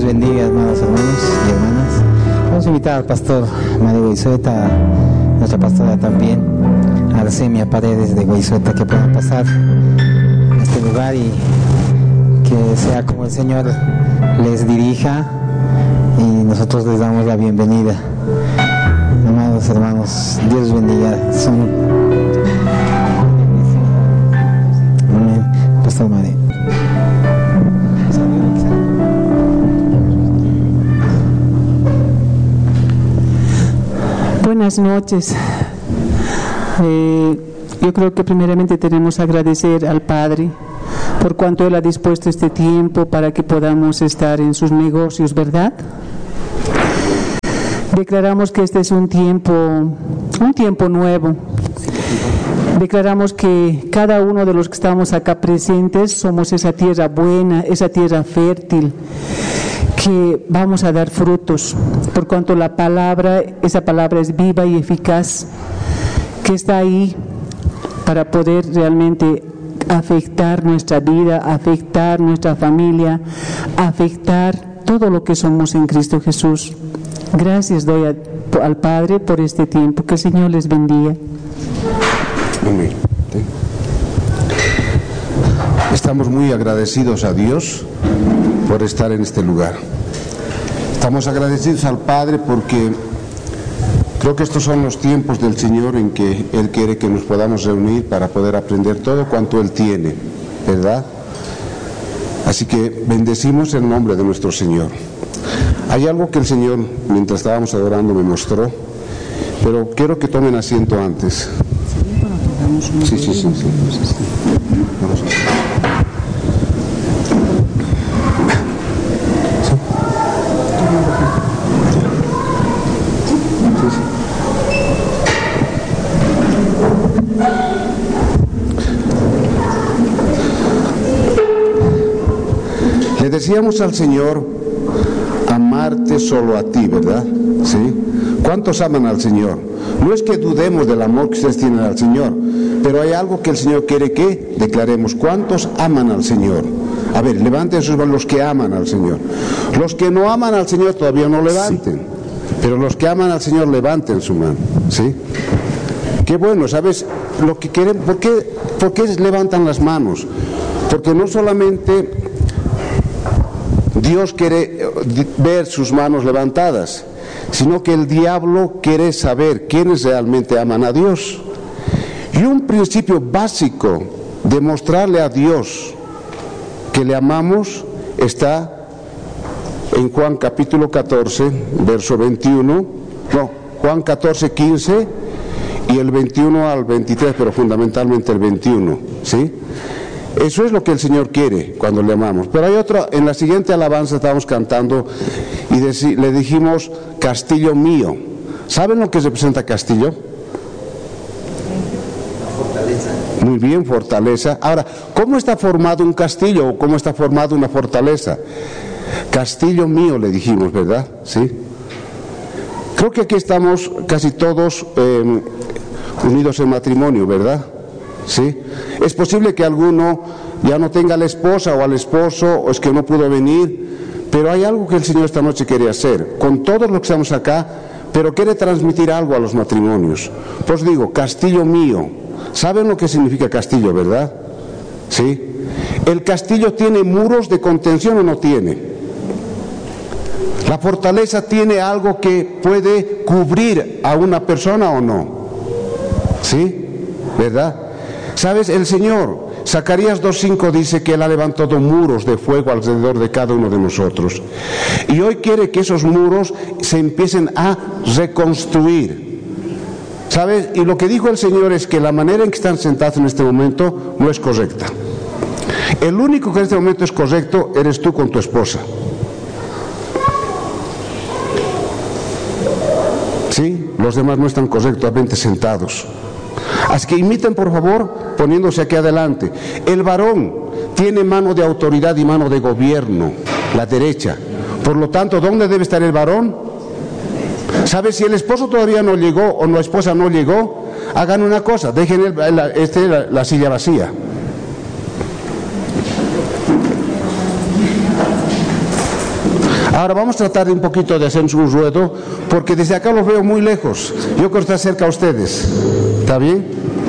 bendiga, amados hermanos y hermanas. Vamos a invitar al pastor Mario Goizueta, nuestra pastora también, Arsemia Paredes de Goizueta, que puedan pasar a este lugar y que sea como el Señor les dirija, y nosotros les damos la bienvenida. Amados hermanos, Dios bendiga. Amén. Pastor Mario. Buenas noches. Yo creo que primeramente tenemos que agradecer al Padre por cuanto Él ha dispuesto este tiempo para que podamos estar en sus negocios, ¿verdad? Declaramos que este es un tiempo nuevo. Declaramos que cada uno de los que estamos acá presentes somos esa tierra buena, esa tierra fértil, que vamos a dar frutos, por cuanto esa palabra es viva y eficaz, que está ahí para poder realmente afectar nuestra vida, afectar nuestra familia, afectar todo lo que somos en Cristo Jesús. Gracias doy al Padre por este tiempo. Que el Señor les bendiga. Amén. Estamos muy agradecidos a Dios por estar en este lugar. Estamos agradecidos al Padre porque creo que estos son los tiempos del Señor en que Él quiere que nos podamos reunir para poder aprender todo cuanto Él tiene, ¿verdad? Así que bendecimos el nombre de nuestro Señor. Hay algo que el Señor, mientras estábamos adorando, me mostró, pero quiero que tomen asiento antes. Sí. Vamos a... Le decíamos al Señor, amarte solo a ti, ¿verdad? ¿Sí? ¿Cuántos aman al Señor? No es que dudemos del amor que ustedes tienen al Señor, pero hay algo que el Señor quiere que declaremos. ¿Cuántos aman al Señor? A ver, levanten sus manos los que aman al Señor. Los que no aman al Señor todavía no levanten, pero los que aman al Señor levanten su mano, ¿sí? Qué bueno, ¿sabes? Lo que quieren, ¿por qué levantan las manos? Porque no solamente Dios quiere ver sus manos levantadas, sino que el diablo quiere saber quiénes realmente aman a Dios. Y un principio básico de mostrarle a Dios que le amamos está en Juan capítulo 14, verso 21, Juan 14, 15 y el 21 al 23, pero fundamentalmente el 21, ¿sí? Eso es lo que el Señor quiere cuando le amamos. Pero hay otra, en la siguiente alabanza estábamos cantando y le dijimos, castillo mío. ¿Saben lo que representa castillo? Fortaleza. Muy bien, fortaleza. Ahora, ¿cómo está formado un castillo o cómo está formado una fortaleza? Castillo mío, le dijimos, ¿verdad? Sí. Creo que aquí estamos casi todos unidos en matrimonio, ¿verdad? ¿Sí? Es posible que alguno ya no tenga a la esposa o al esposo, o es que no pudo venir, pero hay algo que el Señor esta noche quiere hacer con todos los que estamos acá, pero quiere transmitir algo a los matrimonios. Pues digo, castillo mío. ¿Saben lo que significa castillo, verdad? ¿Sí? ¿El castillo tiene muros de contención o no tiene? ¿La fortaleza tiene algo que puede cubrir a una persona o no? ¿Sí? ¿Verdad? ¿Sabes? El Señor, Zacarías 2:5 dice que Él ha levantado muros de fuego alrededor de cada uno de nosotros. Y hoy quiere que esos muros se empiecen a reconstruir. ¿Sabes? Y lo que dijo el Señor es que la manera en que están sentados en este momento no es correcta. El único que en este momento es correcto eres tú con tu esposa. ¿Sí? Los demás no están correctamente sentados. Así que imiten, por favor, poniéndose aquí adelante. El varón tiene mano de autoridad y mano de gobierno, la derecha. Por lo tanto, ¿dónde debe estar el varón? ¿Sabes? Si el esposo todavía no llegó o la esposa no llegó, hagan una cosa, dejen la silla vacía. Ahora vamos a tratar de un poquito de hacer un ruedo, porque desde acá los veo muy lejos. Yo quiero estar cerca a ustedes. ¿Está bien?